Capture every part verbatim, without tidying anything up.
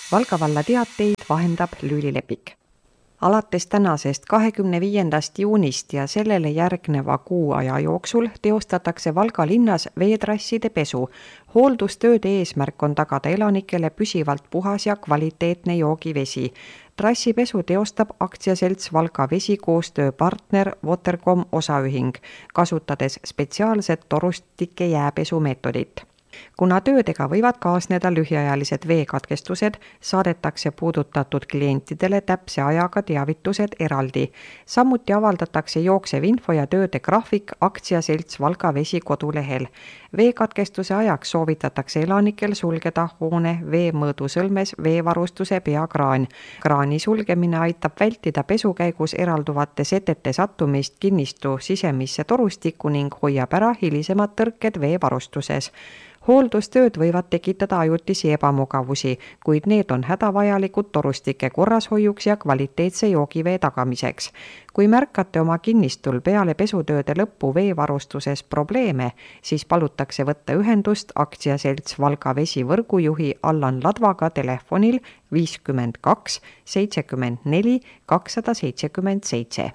Valga valla teateid vahendab Lüüli Lepik. Alates tänasest kahekümne viiendast juunist ja sellele järgneva kuu aja jooksul teostatakse Valga linnas veetrasside pesu. Hooldustööde eesmärk on tagada elanikele püsivalt puhas ja kvaliteetne joogivesi. Trassipesu teostab aktsiaselts Valga Vesi koostööpartner Watercom osaühing, kasutades spetsiaalset torustike jääpesumeetodit. Kuna töödega võivad kaasneda lühiajalised veekatkestused, saadetakse puudutatud klientidele täpse ajaga teavitused eraldi. Samuti avaldatakse jooksev info ja tööde graafik aktsiaselts Valga Vesi kodulehel. Veekatkestuse ajaks soovitatakse elanikel sulgeda hoone veemõõdusõlmes veevarustuse peakraan. Kraani sulgemine aitab vältida pesu käigus eralduvate setete sattumist kinnistu sisemisse torustikku ning hoiab ära hilisemad tõrked veevarustuses. Hooldustööd võivad tekitada ajutisi ebamugavusi, kuid need on hädavajalikud torustike korrashoiuks ja kvaliteetse joogivee tagamiseks. Kui märkate oma kinnistul peale pesutööde lõppu veevarustuses probleeme, siis palutakse võtta ühendust aktsiaselts Valga Vesi võrgujuhi Allan Ladvaga telefonil viiskümmend kaks seitsekümmend neli kakssada seitsekümmend seitse.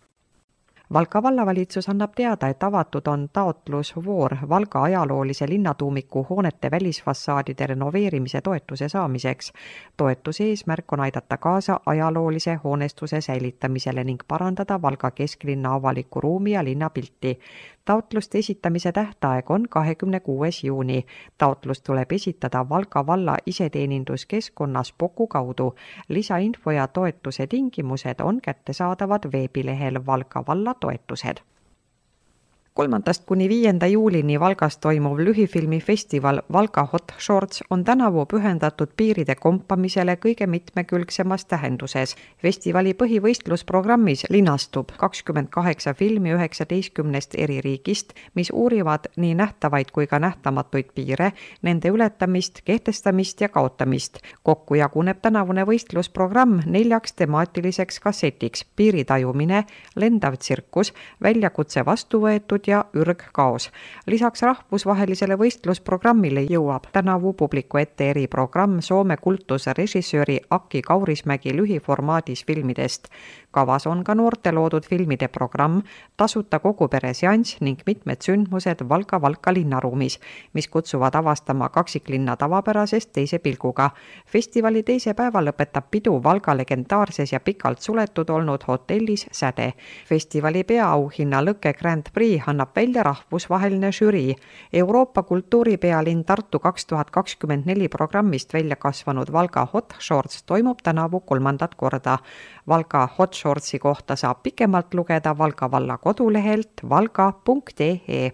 Valga vallavalitsus annab teada, et avatud on taotlusvoor Valga ajaloolise linnatuumiku hoonete välisfassaadide renoveerimise toetuse saamiseks. Toetuse eesmärk on aidata kaasa ajaloolise hoonestuse säilitamisele ning parandada Valga kesklinna avaliku ruumi ja linnapilti. Taotluste esitamise tähtaeg on kahekümne kuues juuni. Taotlus tuleb esitada Valga valla iseteeninduskeskkonnas Poku kaudu. Lisainfo ja toetuse tingimused on kättesaadavad veebilehel Valga valla toetused. kolmandast kuni viienda juulini Valgas toimuv lühifilmifestival Valga Hot Shorts on tänavu pühendatud piiride kompamisele kõige mitmekülgsemas tähenduses. Festivali põhivõistlusprogrammis linastub kakskümmend kaheksa filmi üheksateistkümnest eri riigist, mis uurivad nii nähtavaid kui ka nähtamatuid piire, nende ületamist, kehtestamist ja kaotamist. Kokku jaguneb tänavune võistlusprogramm neljaks temaatiliseks kassetiks: piiritajumine, lendav tsirkus, väljakutse vastu võetud ja ürgkaos. Lisaks rahvusvahelisele võistlusprogrammile jõuab tänavu publiku ette eriprogramm Soome kultuse režissööri Aki Kaurismägi lühiformaadis filmidest. Kavas on ka noorte loodud filmide programm, tasuta kogupere seanss ning mitmed sündmused Valga Valka linnaruumis, mis kutsuvad avastama kaksiklinna tavapärasest teise pilguga. Festivali teise päeva lõpetab pidu Valga legendaarses ja pikalt suletud olnud hotellis Säde. Festivali peaauhinna Lõkke Grand Prix annab välja rahvusvaheline žürii. Euroopa kultuuripealinn Tartu kaks tuhat kakskümmend neli programmist välja kasvanud Valga Hot Shorts toimub tänavu kolmandat korda. Valga Hot Shortsi kohta saab pikemalt lugeda Valga valla kodulehelt valga punkt ee.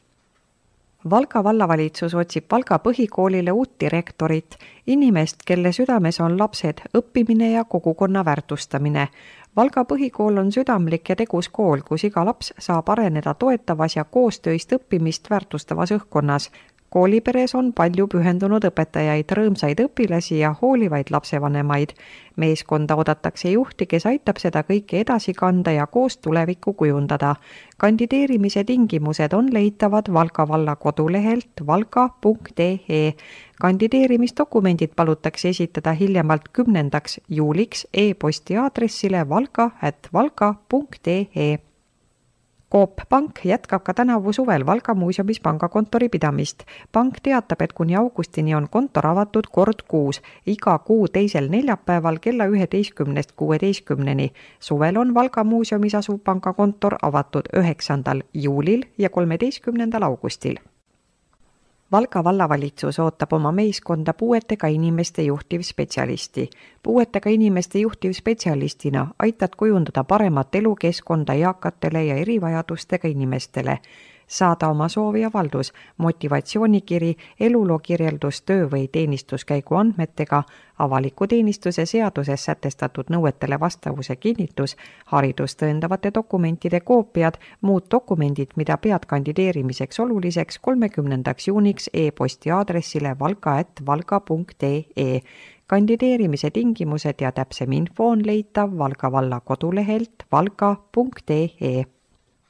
Valga vallavalitsus otsib Valga põhikoolile uut direktorit, inimest, kelle südames on lapsed, õppimine ja kogukonna väärtustamine. Valga põhikool on südamlik ja tegus kool, kus iga laps saab areneda toetavas ja koostöist õppimist väärtustavas õhkkonnas. Kooliperes on palju pühendunud õpetajaid, rõõmsaid õpilasi ja hoolivaid lapsevanemaid. Meeskonda oodatakse juhti, kes aitab seda kõike edasi kanda ja koos tulevikku kujundada. Kandideerimise tingimused on leitavad Valga valla kodulehelt valga punkt ee. Kandideerimisdokumendid palutakse esitada hiljemalt kümnendaks juuliks e-posti aadressile valga at valga punkt ee. Coop Pank jätkab ka tänavu suvel Valga muuseumis pangakontori pidamist. Pank teatab, et kuni augustini on kontor avatud kord kuus, iga kuu teisel neljapäeval kella üheteistkümnest kuueteistkümneni. Suvel on Valga muuseumis asuv pangakontor avatud üheksandal juulil ja kolmeteistkümnendal augustil. Valga vallavalitsus ootab oma meeskonda puuetega inimeste juhtivspetsialisti. Puuetega inimeste juhtivspetsialistina aitad kujundada paremat elukeskkonda eakatele ja erivajadustega inimestele. Saada oma soovi avaldus, motivatsioonikiri, eluloo kirjeldus töö või teenistuskäigu andmetega, avaliku teenistuse seaduses sätestatud nõuetele vastavuse kinnitus, haridust tõendavate dokumentide koopiad, muud dokumendid, mida pead kandideerimiseks oluliseks kolmekümnendaks juuniks e-posti aadressile valga at valga punkt ee. Kandideerimise tingimused ja täpsem info on leitav Valga valla kodulehelt valga punkt ee.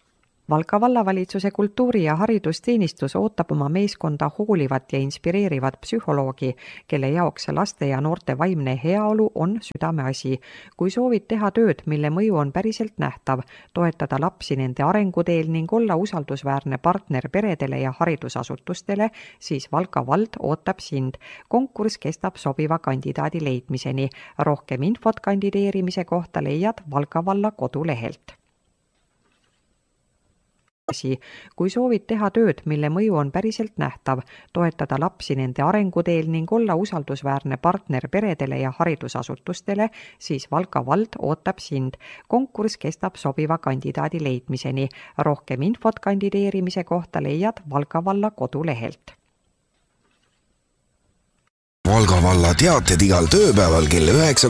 Valga vallavalitsuse kultuuri- ja haridusteenistus ootab oma meeskonda hoolivat ja inspireerivat psühholoogi, kelle jaoks laste ja noorte vaimne heaolu on südameasi. Kui soovid teha tööd, mille mõju on päriselt nähtav, toetada lapsi nende arenguteel ning olla usaldusväärne partner peredele ja haridusasutustele, siis Valga vald ootab sind. Konkurss kestab sobiva kandidaadi leidmiseni. Rohkem infot kandideerimise kohta leiad Valga valla kodulehelt. Kui soovid teha tööd, mille mõju on päriselt nähtav, toetada lapsi nende arenguteel ning olla usaldusväärne partner peredele ja haridusasutustele, siis Valga vald ootab sind. Konkurss kestab sobiva kandidaadi leidmiseni. Rohkem infot kandideerimise kohta leiad Valga valla kodulehelt. Valga valla teated igal tööpäeval kell üheksa